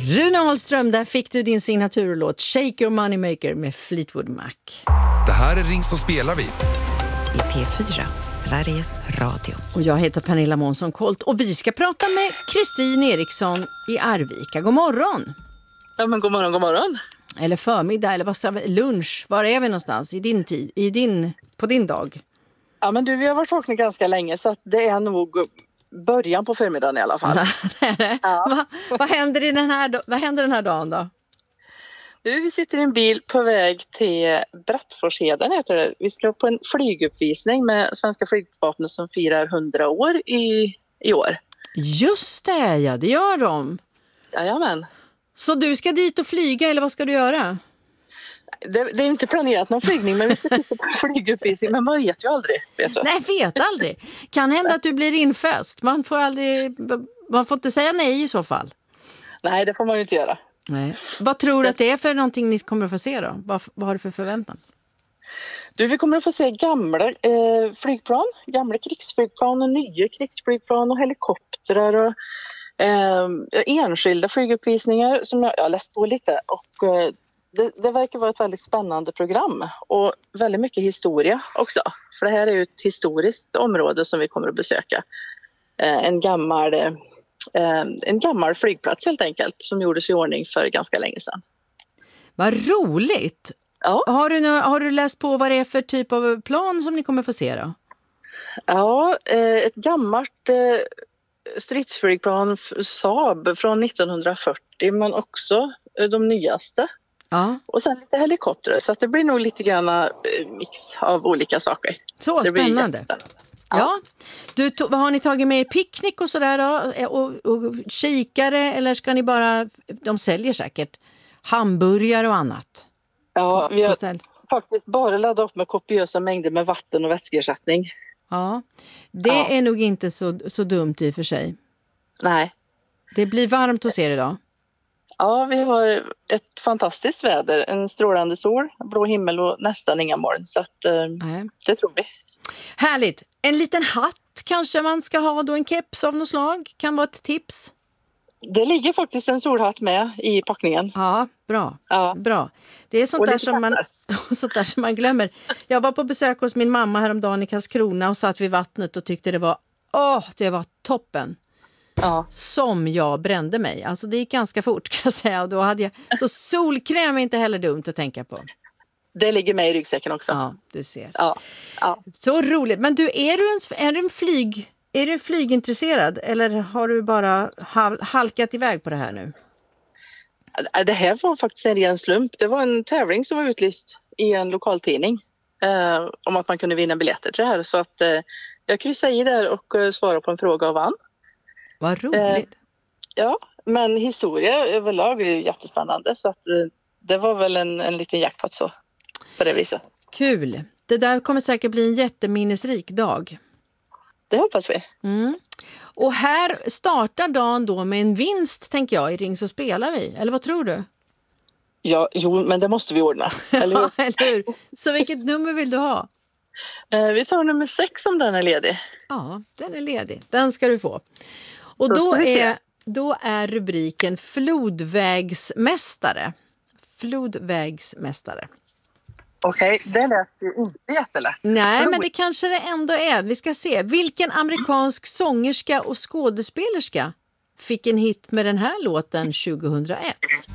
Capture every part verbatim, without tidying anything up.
Rune Ahlström, där fick du din signaturlåt Shake Your Moneymaker med Fleetwood Mac. Det här är Ring så spelar vi. I P fyra, Sveriges Radio. Och jag heter Pernilla Månsson Kolt och vi ska prata med Kristin Eriksson i Arvika. God morgon! Ja, men god morgon, god morgon. Eller förmiddag, eller vad ska vi, lunch. Var är vi någonstans i din tid, i din, på din dag? Ja, men du, vi har varit vakna ganska länge så att det är nog början på förmiddagen i alla fall. det är det. Ja. vad, vad, händer i den här, vad händer den här dagen då? Du, vi sitter i en bil på väg till Brattforsheden heter det. Vi ska på en flyguppvisning med Svenska flygvapnet som firar hundra år i, i år. Just det, ja, det gör de. Jajamän. Så du ska dit och flyga eller vad ska du göra? Det, det är inte planerat någon flygning men vi ska titta på en flyguppvisning. Men man vet ju aldrig, vet du. Nej, vet aldrig. Kan hända att du blir inföst. Man får aldrig, man får inte säga nej i så fall. Nej, det får man ju inte göra. Nej. Vad tror du att det är för någonting ni kommer att få se då? Vad, vad har du för förväntan? Du, vi kommer att få se gamla eh, flygplan, gamla krigsflygplan och nya krigsflygplan och helikoptrar och eh, enskilda flyguppvisningar som jag, jag har läst på lite och eh, det, det verkar vara ett väldigt spännande program och väldigt mycket historia också. För det här är ju ett historiskt område som vi kommer att besöka. Eh, en gammal eh, en gammal flygplats helt enkelt som gjordes i ordning för ganska länge sedan. Vad roligt! Ja. Har du, har du läst på vad det är för typ av plan som ni kommer få se då? Ja, ett gammalt stridsflygplan Saab från nittonhundrafyrtio men också de nyaste. Ja. Och sen lite helikopter så att det blir nog lite grann mix av olika saker. Så det spännande. Ja. ja. Du, to- har ni tagit med picknick och sådär då? Och, och kikare eller ska ni bara, de säljer säkert hamburgare och annat? Ja, vi har Beställ. faktiskt bara laddat upp med kopiösa mängder med vatten och vätskeersättning. Ja, det ja. är nog inte så, så dumt i och för sig. Nej. Det blir varmt hos er idag. Ja, vi har ett fantastiskt väder. En strålande sol, blå himmel och nästan inga moln. Så att, eh, det tror vi. Härligt. En liten hatt kanske man ska ha då, en keps av något slag. Kan vara ett tips. Det ligger faktiskt en solhatt med i packningen. Ja, bra. Ja. bra. Det är sånt där, som man, sånt där som man glömmer. Jag var på besök hos min mamma häromdagen i Karlskrona och satt vid vattnet och tyckte det var, åh, det var toppen. Ja. Som jag brände mig. Alltså det gick ganska fort kan jag säga. Och då hade jag, så solkräm är inte heller dumt att tänka på. Det ligger med i ryggsäcken också. Ja, du ser. Ja. Ja. Så roligt. Men du, är du en, är du en flyg... Är du flygintresserad eller har du bara halkat iväg på det här nu? Det här var faktiskt en ren slump. Det var en tävling som var utlyst i en lokaltidning eh, om att man kunde vinna biljetter till det här. Så att eh, jag kryssade i där och eh, svarade på en fråga och vann. Vad roligt. Eh, ja, men historia överlag är ju jättespännande så att eh, det var väl en, en liten jackpot så på det viset. Kul. Det där kommer säkert bli en jätteminnesrik dag. Det hoppas vi. Mm. Och här startar dagen då med en vinst, tänker jag, i Ring så spelar vi. Eller vad tror du? Ja, jo, men det måste vi ordna. Eller hur? Ja, eller hur? Så vilket nummer vill du ha? Eh, vi tar nummer sex om den är ledig. Ja, den är ledig. Den ska du få. Och då är, då är rubriken Flodvägsmästare. Flodvägsmästare. Okej, okay, det lät ju inte jättelätt. Nej, men det kanske det ändå är. Vi ska se. Vilken amerikansk sångerska och skådespelerska fick en hit med den här låten tjugohundraett?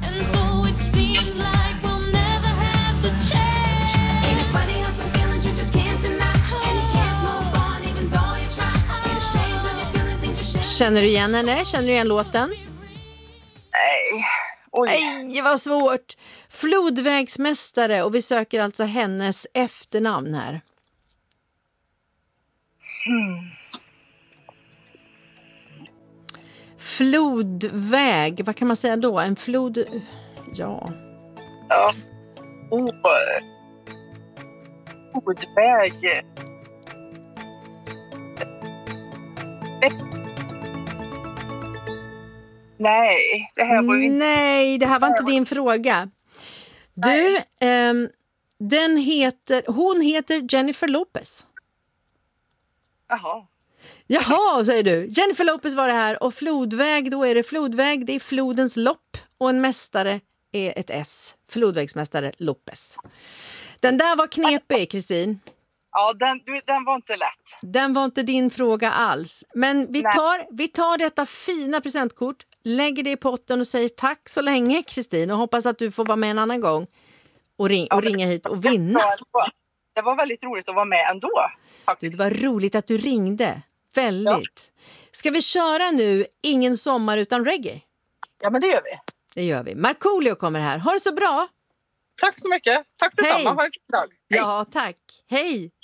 Känner du igen henne? Känner du igen låten? Nej. Oj. Nej, vad svårt. Flodvägsmästare och vi söker alltså hennes efternamn här. Mm. Flodväg, vad kan man säga då? En flod... Ja. Ja. Oh. Flodväg. Nej, det här var ju inte... Nej, det här var inte din fråga. Du, ehm, den heter, hon heter Jennifer Lopez. Jaha. Jaha, säger du. Jennifer Lopez var det här och flodväg, då är det flodväg, det är flodens lopp och en mästare är ett S. Flodvägsmästare Lopez. Den där var knepig, Kristin. Ja, den, du, den var inte lätt. Den var inte din fråga alls. Men vi tar, vi tar detta fina presentkort, lägger det i potten och säger tack så länge, Kristin. Och hoppas att du får vara med en annan gång och, ring, och ringa hit och vinna. Det var väldigt roligt att vara med ändå. Du, det var roligt att du ringde. Väldigt. Ja. Ska vi köra nu Ingen sommar utan reggae? Ja, men det gör vi. Det gör vi. Markoolio kommer här. Ha det så bra. Tack så mycket. Tack detsamma. Ha en fin dag. Hej. Ja, tack. Hej.